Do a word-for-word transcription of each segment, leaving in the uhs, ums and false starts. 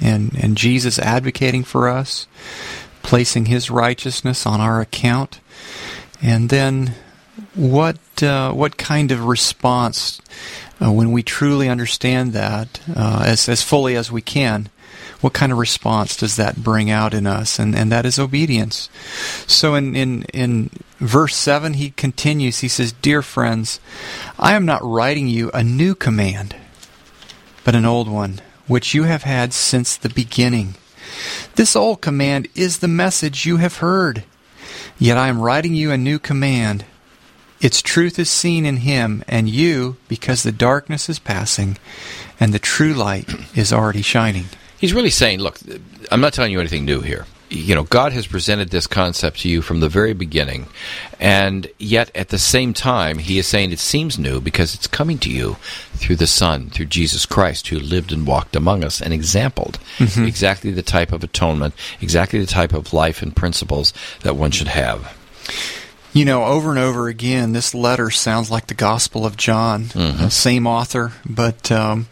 and, and Jesus advocating for us, placing His righteousness on our account. And then what uh, what kind of response, uh, when we truly understand that uh, as, as fully as we can, what kind of response does that bring out in us? And, and that is obedience. So in, in, in verse seven, he continues, he says, "Dear friends, I am not writing you a new command, but an old one, which you have had since the beginning. This old command is the message you have heard. Yet I am writing you a new command. Its truth is seen in Him and you, because the darkness is passing and the true light is already shining." He's really saying, look, I'm not telling you anything new here. You know, God has presented this concept to you from the very beginning, and yet at the same time, He is saying it seems new because it's coming to you through the Son, through Jesus Christ, who lived and walked among us and exampled mm-hmm. exactly the type of atonement, exactly the type of life and principles that one should have. You know, over and over again, this letter sounds like the Gospel of John, mm-hmm. uh, same author, but um,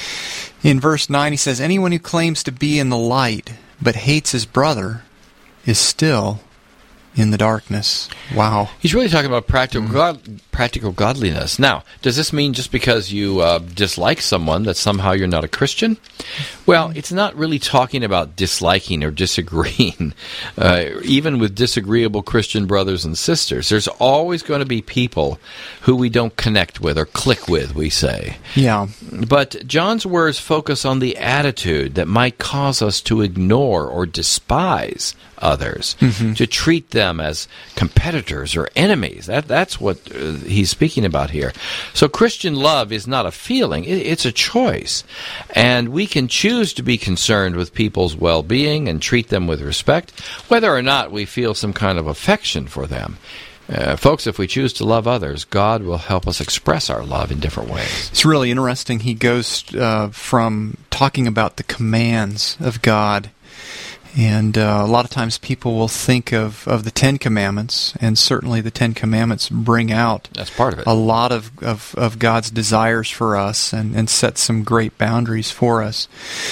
in verse nine he says, "Anyone who claims to be in the light but hates his brother is still in the darkness." Wow. He's really talking about practical mm. God, practical godliness. Now, does this mean just because you uh, dislike someone that somehow you're not a Christian? Well, it's not really talking about disliking or disagreeing, uh, even with disagreeable Christian brothers and sisters. There's always going to be people who we don't connect with or click with, we say. Yeah. But John's words focus on the attitude that might cause us to ignore or despise others, mm-hmm. to treat them as competitors or enemies. That That's what uh, he's speaking about here. So Christian love is not a feeling, it, it's a choice. And we can choose to be concerned with people's well-being and treat them with respect, whether or not we feel some kind of affection for them. Uh, folks, if we choose to love others, God will help us express our love in different ways. It's really interesting. He goes uh, from talking about the commands of God. And uh, a lot of times people will think of, of the Ten Commandments, and certainly the Ten Commandments bring out That's part of it. a lot of, of, of God's desires for us and, and set some great boundaries for us.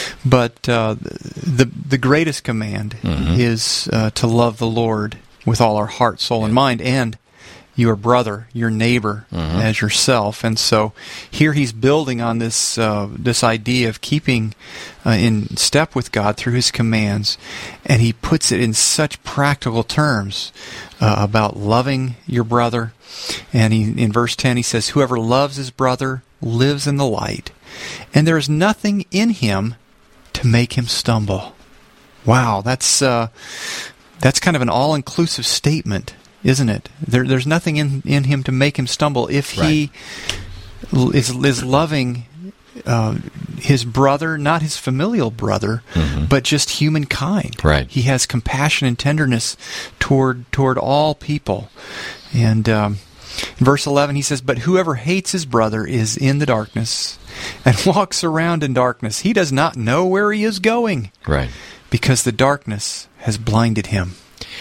But uh, the the greatest command mm-hmm. is uh, to love the Lord with all our heart, soul, yeah. and mind, and your brother, your neighbor, mm-hmm. as yourself. And so here he's building on this uh, this idea of keeping uh, in step with God through His commands, and he puts it in such practical terms uh, about loving your brother. And he, in verse ten he says, "Whoever loves his brother lives in the light, and there is nothing in him to make him stumble." Wow, that's uh, that's kind of an all-inclusive statement, isn't it? There, there's nothing in, in him to make him stumble if he right. is, is loving uh, his brother, not his familial brother, mm-hmm. but just humankind. Right. He has compassion and tenderness toward toward all people. And um, in verse eleven he says, "But whoever hates his brother is in the darkness and walks around in darkness. He does not know where he is going, right? because the darkness has blinded him."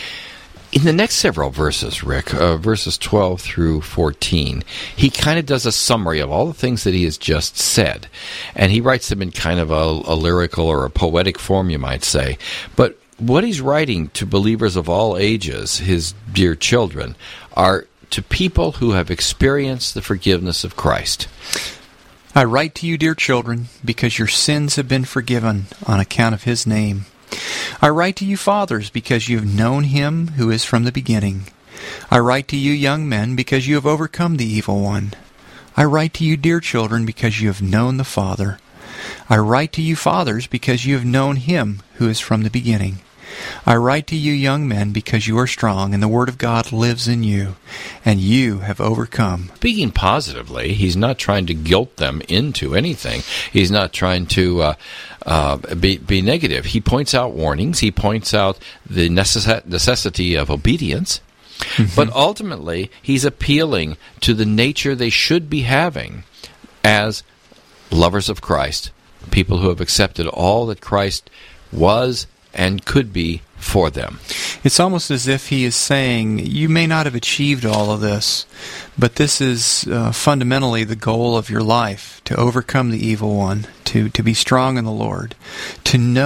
In the next several verses, Rick, uh, verses twelve through fourteen, he kind of does a summary of all the things that he has just said. And he writes them in kind of a, a lyrical or a poetic form, you might say. But what he's writing to believers of all ages, his dear children, are to people who have experienced the forgiveness of Christ. "I write to you, dear children, because your sins have been forgiven on account of His name. I write to you, fathers, because you have known Him who is from the beginning. I write to you, young men, because you have overcome the evil one. I write to you, dear children, because you have known the Father. I write to you, fathers, because you have known Him who is from the beginning. I write to you, young men, because you are strong, and the Word of God lives in you, and you have overcome." Speaking positively, he's not trying to guilt them into anything. He's not trying to uh, uh, be, be negative. He points out warnings. He points out the necess- necessity of obedience. Mm-hmm. But ultimately, he's appealing to the nature they should be having as lovers of Christ, people who have accepted all that Christ was and could be for them. It's almost as if he is saying, you may not have achieved all of this, but this is uh, fundamentally the goal of your life, to overcome the evil one, to, to be strong in the Lord, to know